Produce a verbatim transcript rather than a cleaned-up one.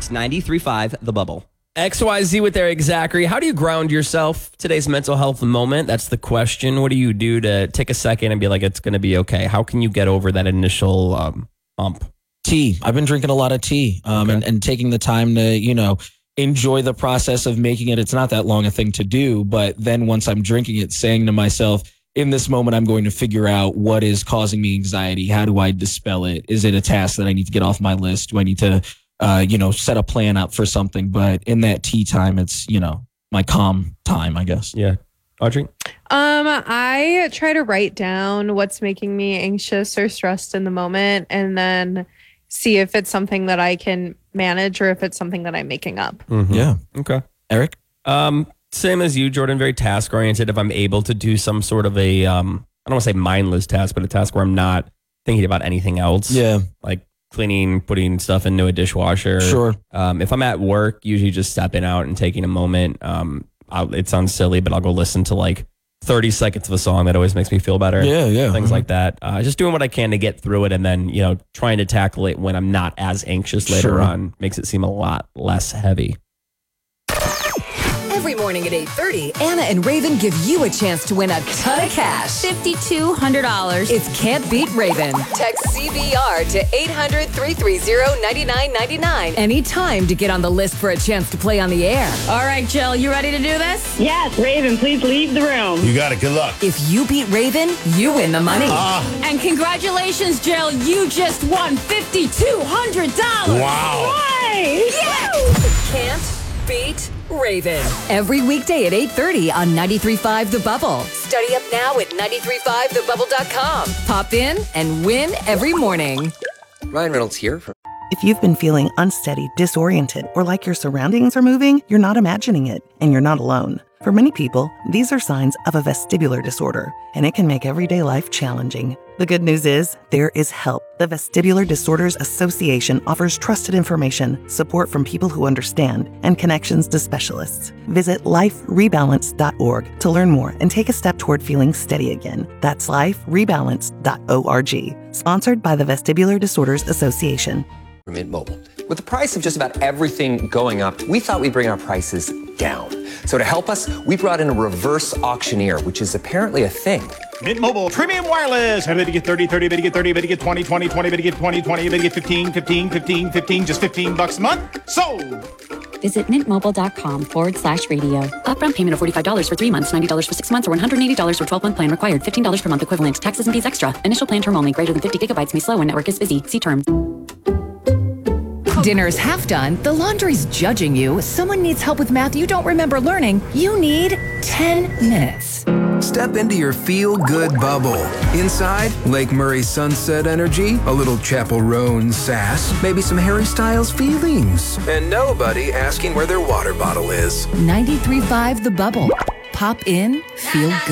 It's ninety-three point five The Bubble. X Y Z with Eric Zachary. How do you ground yourself? Today's mental health moment. That's the question. What do you do to take a second and be like, it's going to be okay? How can you get over that initial um, bump? Tea. I've been drinking a lot of tea um, Okay. and, and taking the time to, you know, enjoy the process of making it. It's not that long a thing to do, but then once I'm drinking it, saying to myself, in this moment, I'm going to figure out what is causing me anxiety. How do I dispel it? Is it a task that I need to get off my list? Do I need to Uh, you know, set a plan up for something? But in that tea time, it's, you know, my calm time, I guess. Yeah. Audrey? Um, I try to write down what's making me anxious or stressed in the moment and then see if it's something that I can manage or if it's something that I'm making up. Mm-hmm. Yeah. Okay. Eric? Um, same as you, Jordan, very task oriented. If I'm able to do some sort of a, um, I don't want to say mindless task, but a task where I'm not thinking about anything else. Yeah. Like cleaning, putting stuff into a dishwasher. Sure. Um, if I'm at work, usually just stepping out and taking a moment. Um, I'll, it sounds silly, but I'll go listen to like thirty seconds of a song that always makes me feel better. Yeah, yeah. Things Mhm. like that. Uh, just doing what I can to get through it, and then, you know, trying to tackle it when I'm not as anxious later Sure. on makes it seem a lot less heavy. Every morning at eight thirty, Anna and Raven give you a chance to win a ton of cash. five thousand two hundred dollars. It's Can't Beat Raven. Text C B R to eight hundred, three three zero, nine nine nine nine anytime to get on the list for a chance to play on the air. All right, Jill, you ready to do this? Yes, Raven, please leave the room. You got it. Good luck. If you beat Raven, you win the money. And congratulations, Jill, you just won five thousand two hundred dollars. Wow. Hey! Can't beat Raven. Every weekday at eight thirty on ninety-three point five The Bubble. Study up now at nine three five the bubble dot com. Pop in and win every morning. Ryan Reynolds here from If you've been feeling unsteady, disoriented, or like your surroundings are moving, you're not imagining it, and you're not alone. For many people, these are signs of a vestibular disorder, and it can make everyday life challenging. The good news is, there is help. The Vestibular Disorders Association offers trusted information, support from people who understand, and connections to specialists. Visit life rebalance dot org to learn more and take a step toward feeling steady again. That's life rebalance dot org. Sponsored by the Vestibular Disorders Association. Mint Mobile. With the price of just about everything going up, we thought we'd bring our prices down. So to help us, we brought in a reverse auctioneer, which is apparently a thing. Mint Mobile Premium Wireless. How to get thirty, thirty, to get thirty, to get twenty, twenty, twenty, to get twenty, twenty, to get fifteen, fifteen, fifteen, fifteen, just fifteen bucks a month. Sold! Visit mintmobile.com forward slash radio. Upfront payment of forty-five dollars for three months, ninety dollars for six months, or one hundred eighty dollars for twelve-month plan required. fifteen dollars per month equivalent. Taxes and fees extra. Initial plan term only. Greater than fifty gigabytes may slow when network is busy. See terms. Dinner's half done, the laundry's judging you, someone needs help with math you don't remember learning. You need ten minutes. Step into your feel-good bubble. Inside, Lake Murray sunset energy, a little Chapel Roan sass, maybe some Harry Styles feelings, and nobody asking where their water bottle is. ninety-three point five The Bubble. Pop in, feel good.